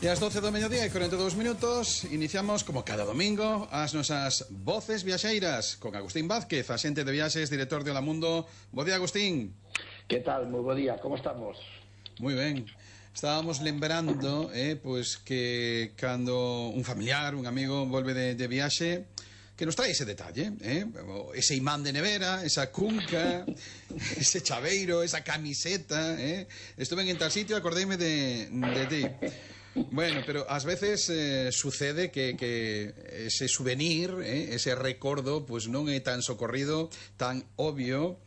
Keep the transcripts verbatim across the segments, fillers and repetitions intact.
E ás doce do mediodía e corenta e dous minutos iniciamos, como cada domingo, as nosas voces viaxeiras con Agustín Vázquez, axente de viaxes, director de Hola Mundo. Bo día, Agustín. Que tal? Moi bo día, como estamos? Moi ben. Estábamos lembrando eh, pues que cando un familiar, un amigo volve de, de viaxe, que nos trae ese detalle, eh? Ese imán de nevera, esa cunca, ese chaveiro, esa camiseta, eh? Estuve en tal sitio, acordeime de, de ti. Bueno, pero ás veces eh, sucede que, que ese souvenir, eh, ese recordo, pues non é tan socorrido, tan obvio,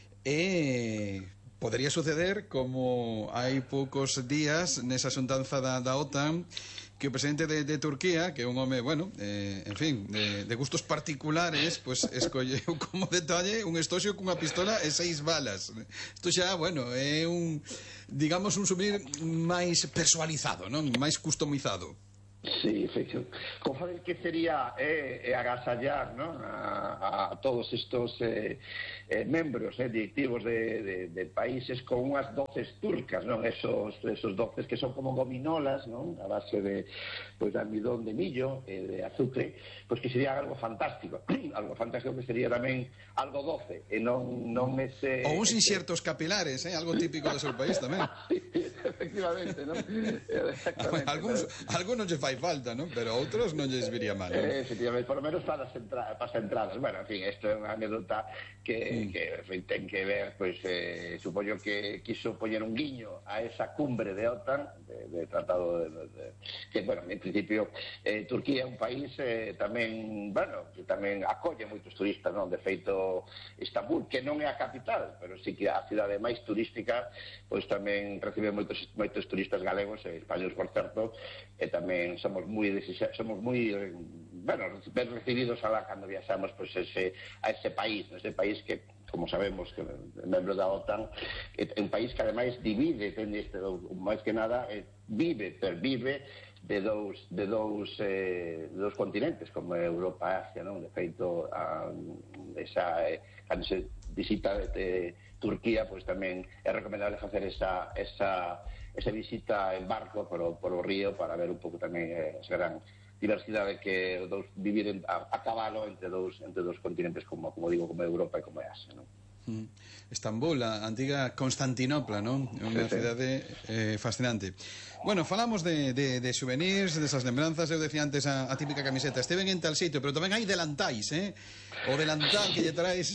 e podería suceder como hai poucos días nesa xuntanza da, da OTAN, que o presidente de, de Turquía, que é un home, bueno, eh, en fin, de, de gustos particulares, pues escolleu como detalle un estoxo cunha pistola e seis balas. Isto xa, bueno, é un, digamos, un souvenir máis personalizado, non? Máis customizado. Sí, efectivamente. Como saben que sería eh, eh, agasallar, ¿no? a, a todos estos eh, eh, membros eh, directivos de, de, de países con unhas doces turcas, ¿no? Esos, esos doces que son como gominolas, ¿no? A base de, pues, de almidón de millo, eh, de azúcar, pues que sería algo fantástico. Algo fantástico que sería tamén algo doce, e non, non ese... Ou uns inxertos capilares, eh? Algo típico do seu país tamén. Sí, efectivamente, ¿no? Exactamente. Algunos, algunos lle fai falta, ¿no? Pero outros non lles viría mal, ¿no? Eh, efectivamente, por lo menos para as, entra para as entradas. Bueno, en fin, isto é unha anécdota que, mm. que en fin, ten que ver, pois, pues, eh, supoño que quiso poñer un guiño a esa cumbre de OTAN, de, de tratado de, de, de... que, bueno, en principio, eh, Turquía é un país eh, tamén, bueno, que tamén acolle moitos turistas, non? De feito, Istambul, que non é a capital, pero sí que a cidade máis turística, pois pues, tamén recibe moitos, moitos turistas galegos e españoles, por certo, e tamén somos moi somos moi bueno, ben recibidos alá cando viaxamos pues, ese, a ese país, ese país que, como sabemos, que é membro da OTAN, é un país que ademais divide, ten este, máis que nada, eh, vive, pervive de dous, de dous, eh, de dous continentes, como Europa e Asia, non? De feito, a, esa, eh, cando se visita de Turquía, pois pues, tamén é recomendable facer esa, esa, esa visita en barco por o, por o río para ver un pouco tamén eh, esa gran diversidade que dous, vivir en, a, a cabalo entre dous, entre dous continentes como, como digo, como Europa e como Asia, non? Mm. Estambul, a antiga Constantinopla, non? É unha sí, cidade eh, fascinante. Bueno, falamos de, de, de souvenirs, desas lembranzas. Eu decía antes a, a típica camiseta, esteven en tal sitio, pero tamén hai delantais, eh? O delantal que lle traes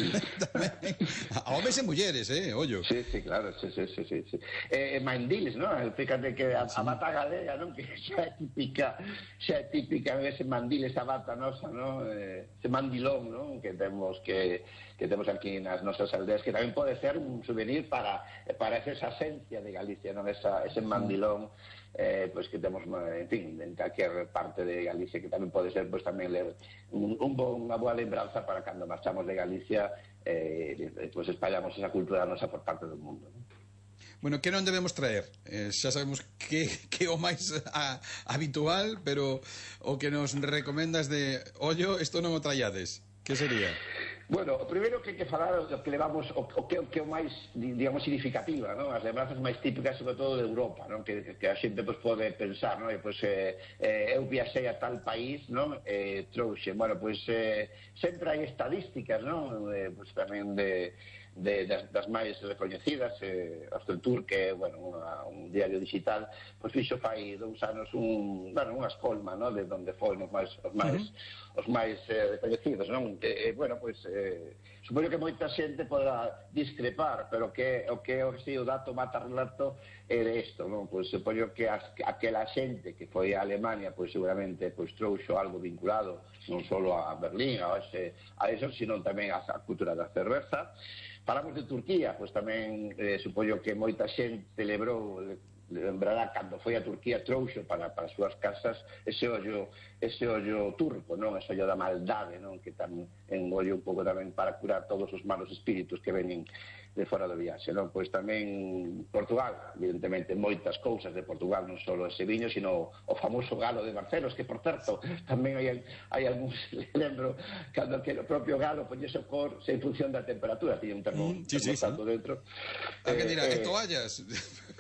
tamén a homes e mulleres, eh? Ollo. Sí, sí, claro, sí, sí, sí, sí, sí. Eh, mandiles, non? Fíjate que a, a bata galega, non? Que xa é típica, xa é típica ese mandil, esa bata nosa, non? Eh, ese mandilón, non? Que temos que que temos aquí nas nosas aldeas, que tamén pode ser un souvenir para, para esa esencia de Galicia, non? Esa, ese mandilón eh, pues que temos, en fin, en calquer parte de Galicia, que tamén pode ser pues, tamén ler un, un bo, unha boa lembranza para cando marchamos de Galicia, eh, pues espallamos esa cultura nosa por parte do mundo, non? Bueno, que non debemos traer? Eh, xa sabemos que, que o máis a, habitual, pero o que nos recomendas de ollo, isto non o traiades, que sería? Bueno, o primeiro que hai que falar é o que levamos o, o que, o que é o máis, digamos, significativa, non? As lembranzas máis típicas, sobre todo de Europa, non? Que, que a xente pues, pode pensar, non? E, pues, eh, eh, eu viaxei a tal país, non? Eh, trouxe, bueno, pues, eh, sempre hai estadísticas, non? Eh, pues, tamén de... De, das, das máis recoñecidas, eh, Asteltur, que é bueno, unha, un diario digital, pois fixo fai dous anos un, bueno, unha escolma, no? De onde foi os máis os máis, uh-huh. os máis eh, recoñecidos, non? Eh, bueno, pois eh, supoño que moita xente poda discrepar, pero que o que o, si, o dato mata relato é isto, non? Pois supoño que as, aquela xente que foi a Alemania, pois seguramente pois trouxo algo vinculado non só a Berlín, a, ese, a eso, sino tamén a, a cultura da cerveza. Falamos de Turquía, pois tamén eh, supoño que moita xente celebrou, lembrará cando foi a Turquía, trouxo para, para as súas casas ese ollo, ese ollo turco, non? Ese ollo da maldade, non? Que tamén engollo un pouco tamén para curar todos os malos espíritus que venen de fora do viaxe, non? Pois tamén Portugal, evidentemente, moitas cousas de Portugal, non só ese viño, sino o famoso galo de Barcelos, que, por certo, tamén hai, hai algúns, lembro, cando que o propio galo poñese o cor en función da temperatura, tiña un termo, mm, sí, termostato sí, sí. dentro. A que dirá, eh, que toallas?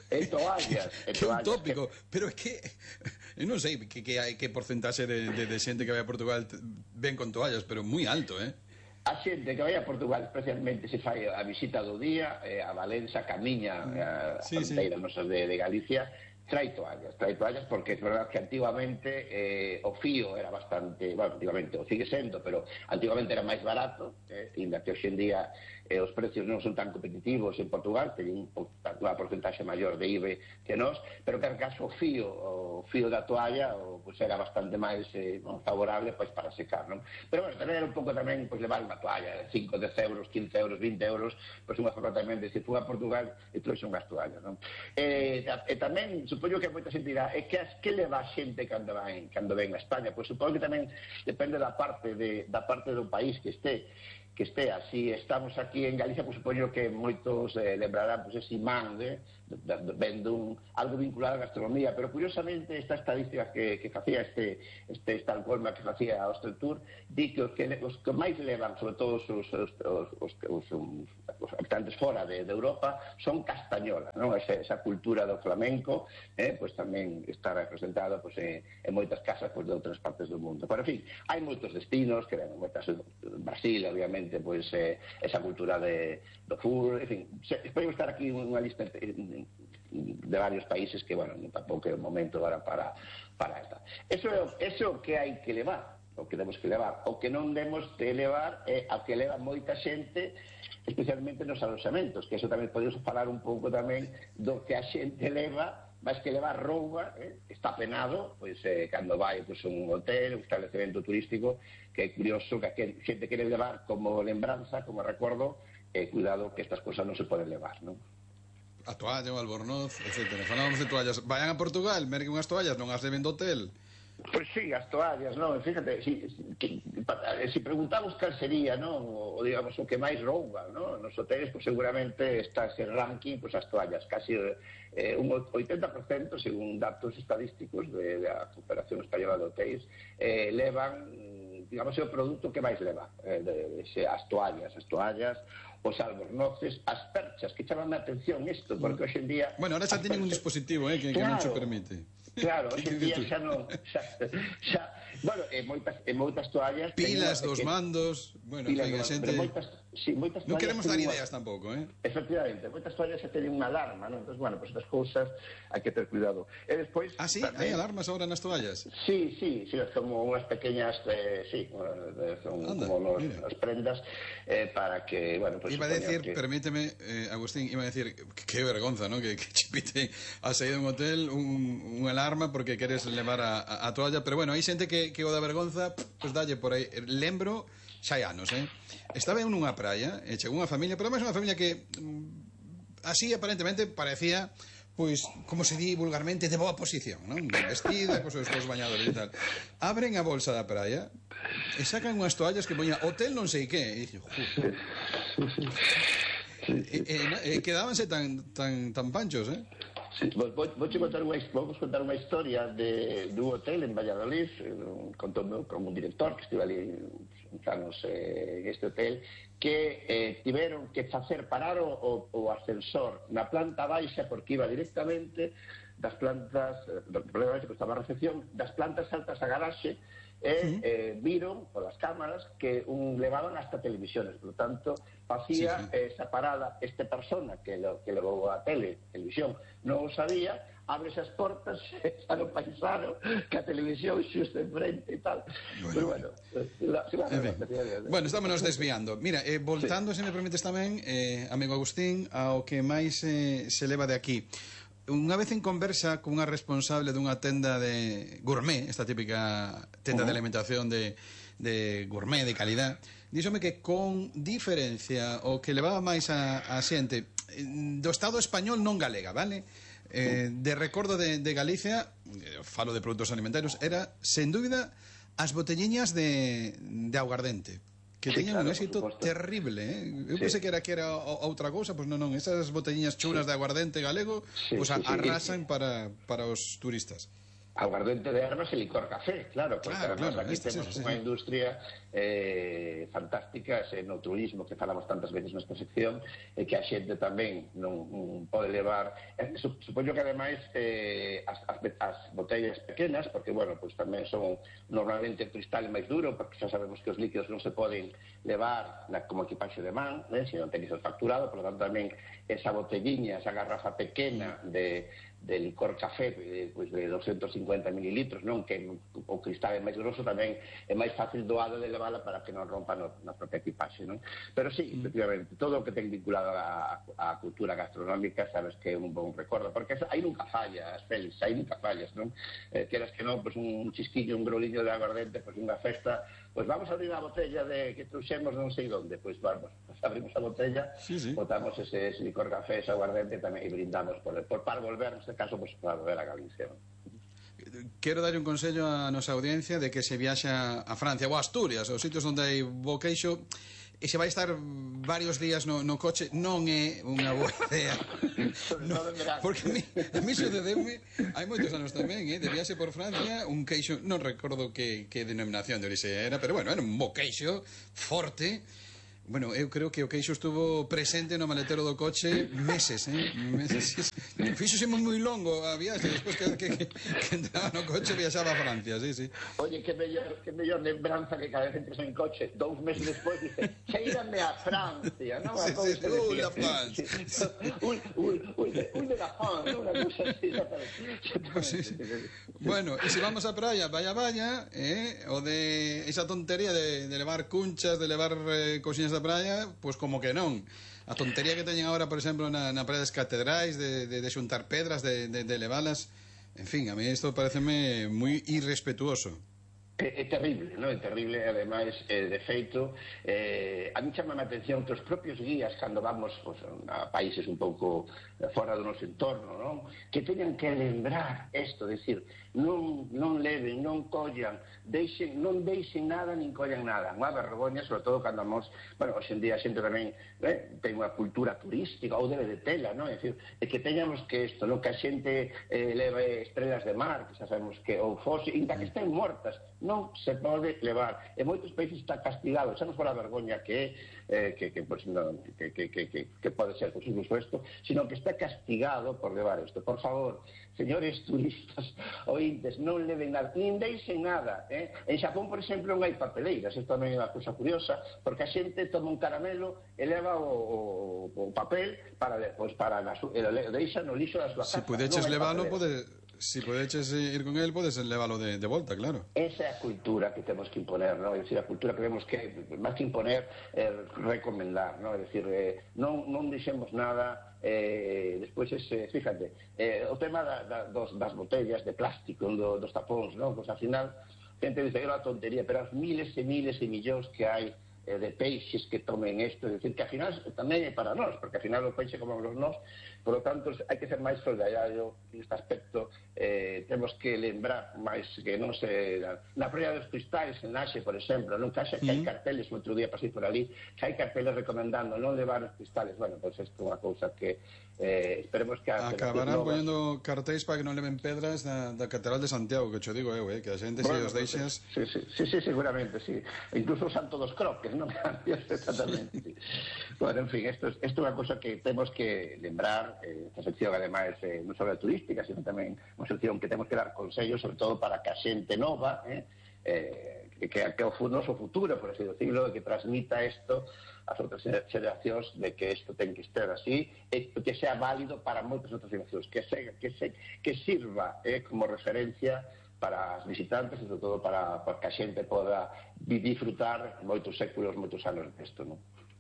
E toallas, e que é un toallas, tópico, pero é que eu non sei que, que hai que porcentaxe de, de, de xente que vai a Portugal ven con toallas, pero moi alto, eh? A xente que vai a Portugal especialmente se fai a visita do día, eh, a Valença, camiña a sí, fronteira sí. nosa de, de Galicia, trae toallas, trae toallas porque é verdad que antigamente eh, o fío era bastante, bueno, antigamente o sigue sendo, pero antigamente era máis barato, eh, inda que hoxe en día eh, os precios non son tan competitivos en Portugal, teñen unha porcentaxe maior de I V A que nós, pero que en caso o fío, o fío da toalla o, pues, era bastante máis eh, non, favorable pois, para secar, non? Pero bueno, tamén era un pouco tamén pois, levar unha toalla, cinco, dez euros, quince euros, vinte euros, pois unha forma tamén de se fui a Portugal e trouxe unhas toallas, non? E, e tamén supoño que moita xente dirá, é que as que leva a xente cando ven, cando ven a España? Pois supoño que tamén depende da parte de, da parte do país que este que estea. Si estamos aquí en Galicia, pois supoño que moitos eh, lembrarán pois, ese imán de, de, de, vendo un, algo vinculado á gastronomía, pero curiosamente esta estadística que, que facía este, este Estocolmo que facía a Ostertour, di que os que, os que máis levan, sobre todo os, os, os, os, os, os, os habitantes fora de, de Europa, son castañola, non? Esa, esa cultura do flamenco, eh, pois tamén está representada pois, en, en moitas casas pois, de outras partes do mundo. Pero, en fin, hai moitos destinos que ven moitas, Brasil, obviamente, pois eh, esa cultura de, do fútbol, en fin, se, podemos estar aquí unha lista de, de varios países que, bueno, tampouco é o momento agora para, para esta. Eso é eso que hai que levar, o que temos que levar. O que non demos de levar é a que leva moita xente, especialmente nos alojamentos, que eso tamén podemos falar un pouco tamén do que a xente leva, máis que levar roupa, eh, está penado, pois eh, cando vai pois, un hotel, un establecemento turístico, que é curioso que a xente quere levar como lembranza, como recuerdo, eh, cuidado que estas cosas non se poden levar, non? A toalla, o albornoz, etcétera. Falábamos de toallas. Vayan a Portugal, merquen unhas toallas, non as leven do hotel. Pois sí, as toallas, non? Fíjate, si, si, si preguntamos cal sería, non? O, digamos, o que máis rouba, non? Nos hoteles, pois seguramente está ese ranking, pois as toallas, casi eh, un oitenta por cento, según datos estadísticos de, de a Cooperación Española de Hotéis, eh, levan, digamos, o produto que máis leva, eh, de, de, de, as toallas, as toallas, os albornoces, as perchas, que chaman a atención isto, porque hoxe en día... Bueno, ahora xa teñen un dispositivo, eh, que, claro, que non se permite. Claro, hoxe en día xa non... Xa, xa, bueno, e moitas, e moitas toallas... Pilas dos que, mandos... Bueno, pilas en fin, a xente... Moitas, sí, moitas non queremos dar unha, ideas tampouco, eh? Efectivamente, moitas toallas xa teñen unha alarma, non? Entón, bueno, pues estas cousas hai que ter cuidado. E despois... Ah, sí? Tamén, hai alarmas agora nas toallas? Sí, sí, sí, como unhas pequeñas... Eh, sí, son Anda, como los, as prendas eh, para que, bueno... Pues, iba a decir, que... permíteme, eh, Agustín, iba a decir, que vergonza, ¿no? Que, que chipite a saído un hotel un, un alarma porque queres levar a, a, a toalla, pero bueno, hai xente que, que o da vergonza, pues dalle por aí. Lembro, xa hai anos, eh? Estaba en unha praia, e chegou unha familia, pero máis unha familia que mm, así aparentemente parecía, pois, como se di vulgarmente, de boa posición, non? Ben vestida, cos seus cos bañadores e tal. Abren a bolsa da praia e sacan unhas toallas que poña hotel non sei que, e dixo, justo. E, e, e quedábanse tan, tan, tan panchos, eh? Sí, vou, vou contar unha, vou contar unha historia de, de un hotel en Valladolid, contou como un director que estive ali uns anos eh, en este hotel, que eh, tiveron que facer parar o, o, o ascensor na planta baixa porque iba directamente das plantas, do problema que estaba a recepción, das plantas altas a garaxe, e sí. eh, viron polas cámaras que un levaban hasta televisiones, por lo tanto facía sí, sí. esa parada este persona que, lo, que levou a tele, televisión, non o sabía, abre esas portas, xa no paisano que a televisión xusto enfrente e tal. Bueno, pero bueno, la, la, en fin. Bueno, estámonos desviando. Mira, eh, voltando, sí. se me permites tamén, eh, amigo Agustín, ao que máis eh, se leva de aquí. Unha vez en conversa con unha responsable dunha tenda de gourmet, esta típica tenda uh -huh. de alimentación de, de gourmet, de calidad, díxome que con diferencia o que levaba máis a, a xente do Estado español non galega, vale? Eh, de recordo de, de Galicia, falo de produtos alimentarios, era, sen dúbida, as botelliñas de, de aguardente, que sí, teñan claro, un éxito terrible, eh? Eu sí. pensei que era que era outra cousa, pois pues non, non, esas botelliñas chulas sí. de aguardente galego, sí, pois pues sí, arrasan sí. para, para os turistas. aguardente de ervas e licor café, claro, porque Claro, además claro, aquí este, sí, temos sí, unha sí. industria eh, fantástica, ese no turismo que falamos tantas veces nesta sección, e que a xente tamén non, non pode levar. Eh, supoño que ademais eh, as, as, as botellas pequenas, porque, bueno, pues tamén son normalmente o cristal máis duro, porque xa sabemos que os líquidos non se poden levar na, como equipaxe de man, eh, se non tenéis el facturado, por lo tanto tamén esa botelliña, esa garrafa pequena de de licor café eh, pues de doscientos cincuenta mililitros, non, que o cristal é máis grosso, tamén é máis fácil doado de levala para que non rompa no, na propia equipaxe, non? Pero sí, efectivamente, todo o que ten vinculado á, á cultura gastronómica sabes que é un bon recordo, porque aí nunca fallas, Félix, aí nunca fallas, non? Eh, queras que non, pues un chisquiño, un groliño de aguardente, pues unha festa, pues vamos a abrir a botella de que trouxemos non sei onde, pues vamos, pues abrimos a botella, Sí, sí. botamos ese, ese licor café, ese aguardente tamén, e brindamos por, por para volver, neste caso, pues, para volver a Galicia, non? Quero dar un consello á nosa audiencia de que se viaxa a Francia ou a Asturias, os sitios onde hai bo queixo, e se vai estar varios días no, no coche, non é unha boa idea. No, porque a mí, a mí sucedeume hai moitos anos tamén, eh, de viaxe por Francia, un queixo, non recordo que, que denominación de orixe era, pero bueno, era un bo queixo forte. Bueno, eu creo que o queixo estuvo presente no maletero do coche meses, eh? Meses. Fíxoseme moi longo a viaxe, despois que, que, que, que entraba no coche viaxaba a Francia, sí, sí. Oye, que mellor, que mellor lembranza que cada vez entres en coche, dous meses despois, dice, cheírame a Francia, non? Sí, sí, sí, ui, la France. Ui, ui, ui, ui, de la France, non? Unha cousa así, Pues sí, sí. Bueno, e se vamos á praia, vaya, vaya, eh? O de esa tontería de, de levar cunchas, de levar eh, cosiñas da praia, pois pues como que non. A tontería que teñen agora, por exemplo, na, na praia das Catedrais, de, de, de xuntar pedras, de, de, de levalas, en fin, a mí isto pareceme moi irrespetuoso. É, é terrible, non? É terrible, ademais, eh, de feito, eh, a mí chama a atención que os propios guías, cando vamos pues, a países un pouco fora do noso entorno, non? Que teñan que lembrar isto, decir, non, non leven, non collan, deixen, non deixen nada, nin collan nada. Unha vergoña, sobre todo cando vamos, bueno, hoxe en día a xente tamén eh, ten unha cultura turística, ou debe de tela, non? É dicir, é que teñamos que isto, non? Que a xente eh, leve estrelas de mar, que xa sabemos que, ou fose, inda que estén mortas, non se pode levar. En moitos países está castigado, xa non fora a vergoña que é, eh, que, que, pues, no, que, que, que, que, que pode ser pues, incluso isto, sino que está castigado por levar isto. Por favor, señores turistas, ointes, non leven nada, nin deixen nada, eh? En Xapón, por exemplo, non hai papeleiras, isto tamén é unha cousa curiosa, porque a xente toma un caramelo e leva o, o, o papel para, pues, para na su, e deixa no lixo da súa casa. Si pudeches leválo, pode... Si podeches ir con él, podes leválo de, de volta, claro. Esa é a cultura que temos que imponer, ¿no? É dicir, a cultura que temos que, máis que imponer, eh, recomendar, ¿no? É dicir, eh, non, non dixemos nada, eh, despois, ese, fíjate, eh, o tema da, da, dos, das botellas de plástico, do, dos tapóns, ¿no? Pois, al final, gente dice que é unha tontería, pero as miles e miles e millóns que hai eh, de peixes que tomen isto, é dicir, que al final tamén é para nós, porque al final o peixe comemos nós. Por lo tanto, hai que ser máis solidario neste aspecto. Eh, temos que lembrar máis que non se... Na, na praia dos Cristais, en Naxe, por exemplo, non caxa que hai carteles, outro día pasei por ali, que hai carteles recomendando non levar os cristales. Bueno, pois pues, isto é unha cousa que eh, esperemos que... Acabarán novas... poñendo cartéis para que non leven pedras da, da Catedral de Santiago, que cho digo eu, eh, que a xente bueno, se os deixas... Sí, sí, sí, sí, seguramente, sí. Incluso o Santo dos Croques, non? Exactamente, sí. Bueno, en fin, isto é unha cousa que temos que lembrar. Esta sección, ademais, eh, non só é turística, sino tamén unha sección que temos que dar consellos, sobre todo para que a xente nova, eh, eh, que, que, que o noso futuro, por así decirlo, que transmita isto ás outras xeracións, de que isto ten que estar así, e que sea válido para moitas outras xeracións, que, se, que, se, que sirva eh, como referencia para os visitantes, e sobre todo para, para que a xente poda disfrutar moitos séculos, moitos anos disto, non?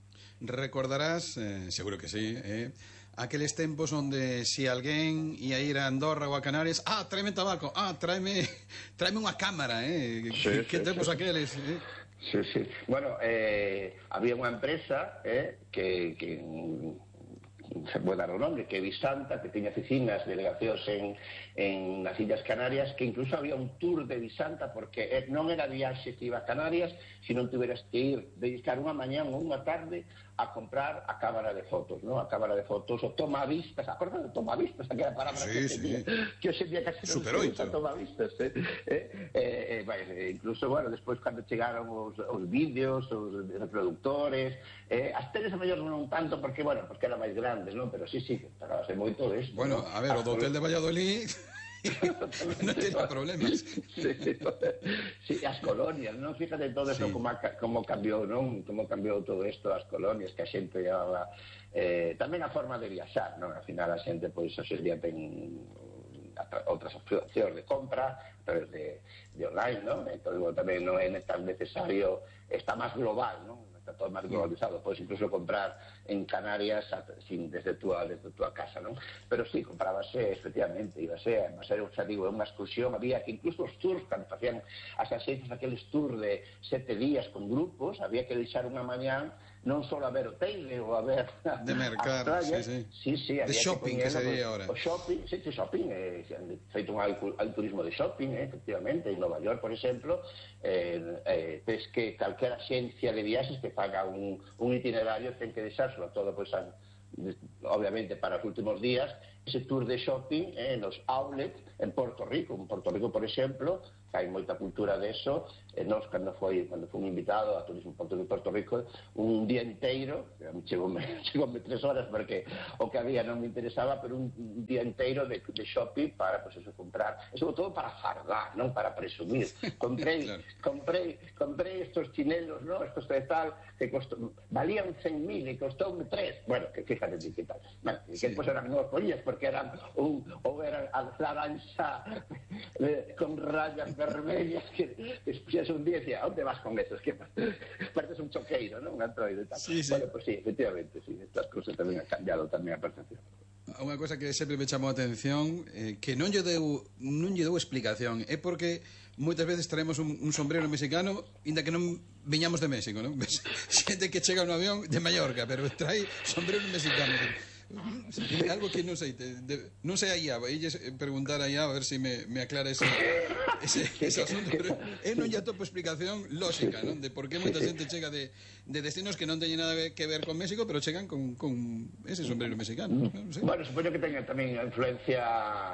Recordarás, eh, seguro que sí, eh, aqueles tempos onde si alguén ia ir a Andorra ou a Canarias, ah, tráeme tabaco, ah, tráeme tráeme unha cámara, eh? Sí, que sí, tempos sí. aqueles, eh? Sí, sí. Bueno, eh, había unha empresa eh, que, que se pode dar o nome, que é Visanta, que tiña oficinas, delegacións en, en nas Illas Canarias, que incluso había un tour de Visanta, porque non era viaxe que iba a Canarias, sino tuveras que ir, dedicar unha mañán ou unha tarde a comprar a cámara de fotos, ¿no? A cámara de fotos, o tomavistas, acordas de tomavistas, aquela palabra sí, que, sí. Día, que hoxe día casi non se usa tomavistas, eh? Eh, eh, eh, bueno, incluso, bueno, despois cando chegaron os, os vídeos, os reproductores, eh, as teles a mellor non tanto, porque, bueno, porque eran máis grandes, non? Pero sí, sí, tardase moito isto. Bueno, ¿no? a ver, o do hotel de Valladolid... non teña problemas. Sí, sí, as colonias, non? Fíjate todo eso, sí. como, como cambiou, non? Como cambiou todo isto, as colonias que a xente llevaba, eh, tamén a forma de viaxar, non? Al final a xente, pois, hoxe día ten outras opcións de compra a través de, de online, non? Entón, tamén non é tan necesario, está máis global, non? Está todo máis globalizado, podes incluso comprar en Canarias sin, desde túa desde túa casa, non? Pero sí, comprábase, efectivamente, íbase, además era un xativo, unha excursión, había que incluso os tours, cando facían as axencias aqueles tours de sete días con grupos, había que deixar unha mañán non só a ver o teile ou a ver de mercar, playas, sí, sí, sí. sí, de shopping que, que se di ahora. O shopping, sí, sí, shopping, eh, feito un hai turismo de shopping, eh, efectivamente, en Nova York, por exemplo, eh, eh, tes que calquera axencia de viaxes que faga un, un itinerario ten que deixárselo todo, pois, a, obviamente, para os últimos días, ese tour de shopping eh, nos outlets en Porto Rico. En Porto Rico, por exemplo, hai moita cultura de eso, e nós, cando foi, cando foi un invitado a Turismo Porto Rico, Porto Rico, un día inteiro, chegoume, chegoume tres horas, porque o que había non me interesaba, pero un, un día inteiro de, de shopping para, pues, eso, comprar, e sobre todo para fardar, non para presumir. Comprei, claro. comprei, comprei estos chinelos, ¿no? Estos de tal, que costó, valían cen mil e costoume tres. Bueno, que fíjate que tal. Bueno, sí. Que despois eran non os poñías, porque eran un, ou eran a laranxa eh, con rayas vermellas, que despois un día decía, onde vas con esos? Que pareces un choqueiro, non? Un androide e tal. Sí, sí. Bueno, pues sí, efectivamente, sí, estas cosas tamén han cambiado tamén a percepción. Unha cosa que sempre me chamou a atención, eh, que non lle deu non lle deu explicación, é porque moitas veces traemos un, un sombrero mexicano inda que non viñamos de México, non? Xente que chega no avión de Mallorca, pero trae sombrero mexicano. Algo que non sei, de, de, non sei aí, elles preguntar aí a ver se si me, me aclara ese, ese, ese asunto, pero eu non lle atopo explicación lógica, non? De por que moita xente chega de, de destinos que non teñen nada que ver con México, pero chegan con, con ese sombrero mexicano, non sei. Bueno, supoño que teña tamén a influencia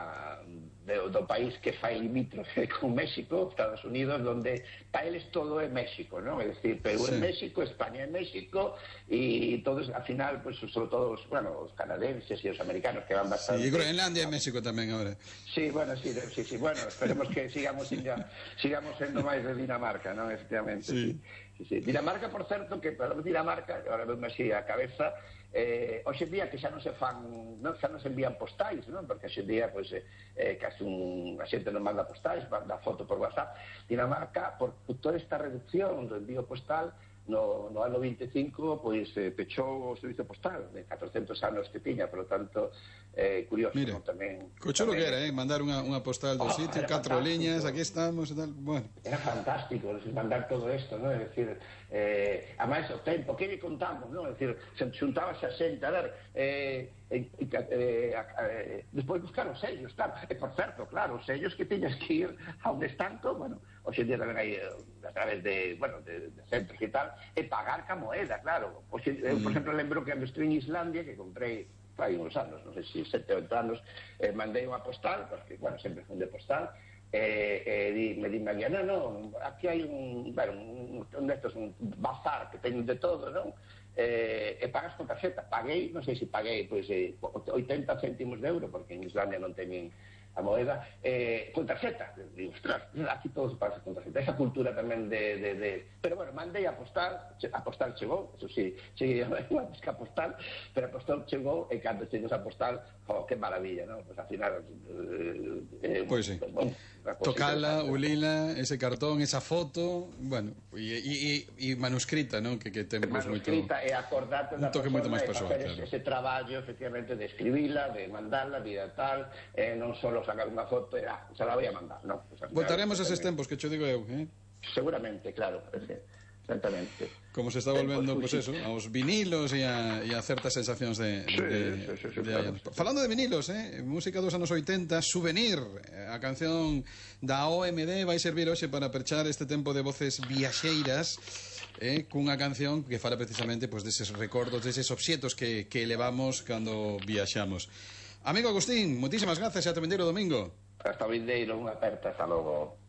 do, do país que fai limítrofe con México, Estados Unidos, donde para eles todo é México, non? É dicir, Perú sí. é México, España é México, e todos, al final, pues, sobre todo, os, bueno, os canadenses e os americanos que van bastante... Sí, e Groenlandia é México tamén agora. Sí, bueno, sí, sí, sí, bueno, esperemos que sigamos ya, sigamos sendo máis de Dinamarca, non? Efectivamente, sí. Sí, sí. Dinamarca, por certo, que para Dinamarca, agora veume así a cabeza, eh, hoxe día que xa non se fan, non, xa non se envían postais, non? Porque hoxe día, pois, eh, casi un, a xente non manda postais, manda foto por WhatsApp. Dinamarca, por toda esta reducción do envío postal, no, no ano vinte e cinco, pois, eh, pechou o servicio postal de catrocentos anos que tiña, por lo tanto, eh, curioso, mira, ¿no? Tamén... Co chulo que era, eh? Mandar unha, unha postal do oh, sitio, catro liñas, aquí estamos e tal, bueno. Era fantástico, mandar todo isto, non? É dicir, eh, a máis o tempo, que lle contamos, non? É dicir, se xuntábase a xente, a ver, eh, eh, eh, eh, despois buscar os sellos, claro, e por certo, claro, os sellos que tiñas que ir a onde están, bueno, hoxe día tamén hai a través de, bueno, de, de centros e tal, e pagar ca moeda, claro. Oxe, eu, por exemplo, lembro que cando estou en Islandia, que comprei fai uns anos, non sei se sete ou oito anos, eh, mandei unha postal, porque, bueno, sempre fun de postal, e eh, eh, me di María, non, non, aquí hai un, bueno, un, un destos, un bazar que teñen de todo, non? Eh, e pagas con tarxeta. Paguei, non sei se paguei, pois, eh, oitenta céntimos de euro, porque en Islandia non teñen a moeda, eh, con tarxeta. Digo, ostras, aquí todo se paga con tarxeta. Esa cultura tamén de, de, de... Pero bueno, mandei a postal, a postal chegou, eso sí, cheguei a buscar postal, pero a postal chegou, e cando chegou a postal, oh, que maravilla, non? Pois, al final... Eh, pois sí. Bueno, tocala, ulila, ese cartón, esa foto, bueno, e, e, e manuscrita, non? Que, que ten pues, manuscrita moito, e acordarte un toque moito máis persoal, claro. Ese, ese traballo, efectivamente, de escribila, de mandarla, de tal, eh, non só sacar unha foto e, ah, se la voy a mandar, non? Pues, voltaremos a eses tempos que cho digo eu, eh? Seguramente, claro, parece. exactamente. Como se está volvendo, pois pues eso, aos vinilos e a, e a certas sensacións de, sí, de, sí, sí, sí, de claro, sí. Falando de vinilos, eh, música dos anos oitenta, Souvenir, a canción da O M D vai servir hoxe para perchar este tempo de voces viaxeiras, eh, cunha canción que fala precisamente pues, deses recordos, deses obxetos que, que levamos cando viaxamos. Amigo Agustín, moitísimas grazas e ata vindeiro domingo. Hasta vindeiro, unha aperta, hasta logo.